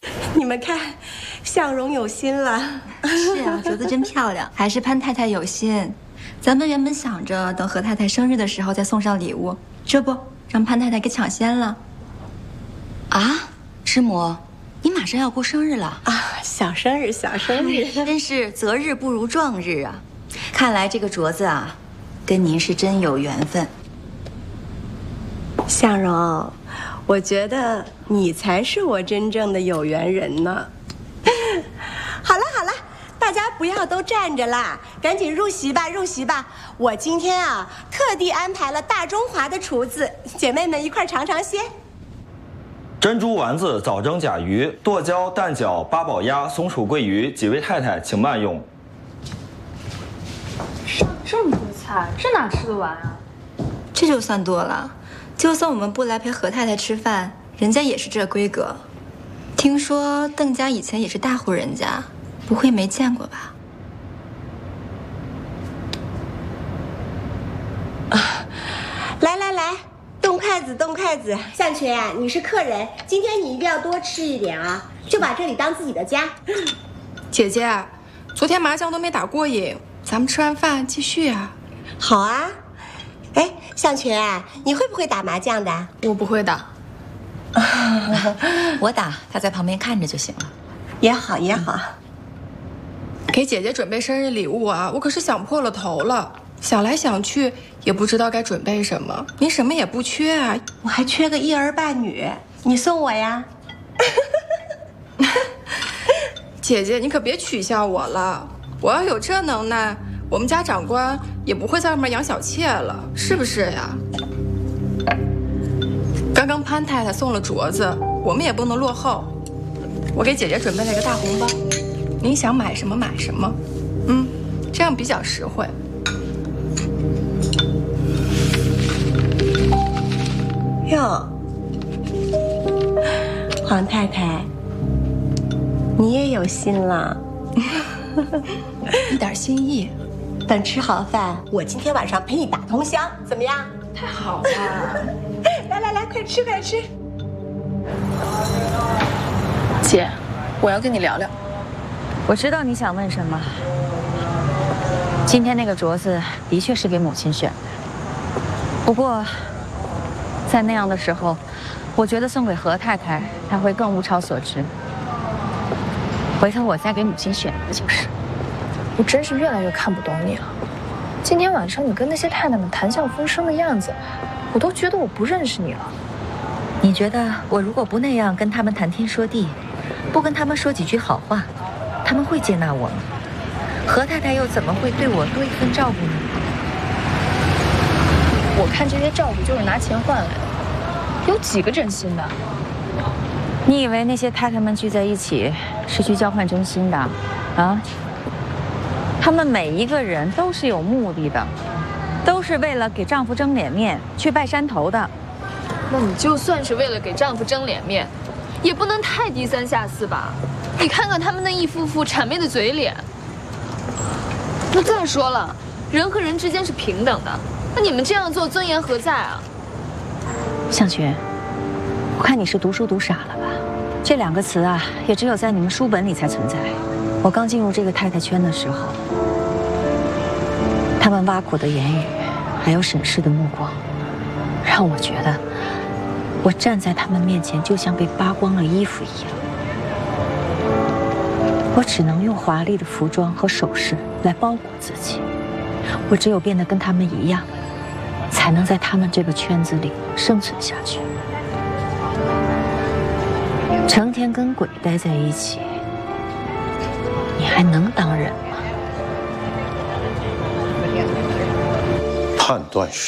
你们看，向荣有心了。 是啊，镯子真漂亮，还是潘太太有心。咱们原本想着等何太太生日的时候再送上礼物，这不让潘太太给抢先了。 啊，师母，你马上要过生日了啊！小生日，小生日， 真是择日不如撞日啊！看来这个镯子啊，跟您是真有缘分。 向荣，我觉得你才是我真正的有缘人呢。好了好了，大家不要都站着啦，赶紧入席吧，入席吧。我今天啊，特地安排了大中华的厨子，姐妹们一块尝尝鲜。 珍珠丸子、早蒸甲鱼、剁椒蛋饺、八宝鸭、松鼠桂鱼，几位太太请慢用。 上这么多菜，这哪吃得完啊？ 这就算多了，就算我们不来陪何太太吃饭，人家也是这规格。听说邓家以前也是大户人家，不会没见过吧？ 来来来，动筷子，动筷子。向群啊，你是客人，今天你一定要多吃一点啊，就把这里当自己的家。 姐姐，昨天麻将都没打过瘾，咱们吃完饭继续啊。 好啊。哎，向群啊，你会不会打麻将的？ 我不会打。 我打，他在旁边看着就行了。 也好也好。 给姐姐准备生日礼物啊，我可是想破了头了，想来想去也不知道该准备什么。您什么也不缺啊， 我还缺个一儿半女，你送我呀。 姐姐，你可别取笑我了，我要有这能耐，我们家长官也不会在外面养小妾了，是不是呀？刚刚潘太太送了镯子，我们也不能落后。我给姐姐准备了一个大红包，您想买什么买什么，这样比较实惠。 哟，黄太太，你也有心了， 一点心意。 等吃好饭，我今天晚上陪你打通宵，怎么样？ 太好了！ 来来来，快吃快吃。 姐，我要跟你聊聊。 我知道你想问什么。今天那个镯子的确是给母亲选的，不过在那样的时候，我觉得送给何太太，她会更物超所值。回头我再给母亲选一个就是。 我真是越来越看不懂你了。今天晚上你跟那些太太们谈笑风生的样子，我都觉得我不认识你了。 你觉得我如果不那样跟他们谈天说地，不跟他们说几句好话，他们会接纳我吗？何太太又怎么会对我多一份照顾呢？ 我看这些照顾就是拿钱换来的，有几个真心的？ 你以为那些太太们聚在一起是去交换真心的啊？她们每一个人都是有目的的，都是为了给丈夫争脸面去拜山头的。 那你就算是为了给丈夫争脸面，也不能太低三下四吧？你看看他们那一副副谄媚的嘴脸。那再说了，人和人之间是平等的，那你们这样做尊严何在啊？ 向群，我看你是读书读傻了吧？这两个词啊，也只有在你们书本里才存在。我刚进入这个太太圈的时候，他们挖苦的言语，还有审视的目光，让我觉得我站在他们面前就像被扒光了衣服一样。我只能用华丽的服装和首饰来包裹自己，我只有变得跟他们一样，才能在他们这个圈子里生存下去。成天跟鬼待在一起，你还能当人吗？ 判断是。